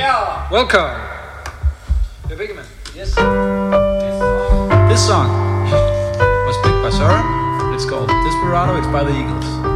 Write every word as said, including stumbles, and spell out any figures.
Yeah. Welcome. You're big man. Yes. This song was picked by Søren. It's called Desperado. It's by the Eagles.